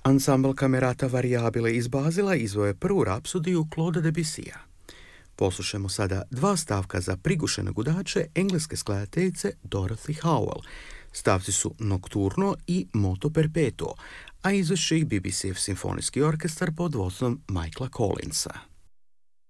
Ansambl Camerata Variabile iz Bazela izveo je prvu rapsodiju Claude Debussya. Poslušajmo sada dva stavka za prigušene gudače engleske skladateljice Dorothy Howell. Stavci su Nocturno i Moto Perpetuo, a izvešće ih BBC-ev simfonijski orkestar pod vodstvom Michaela Collinsa.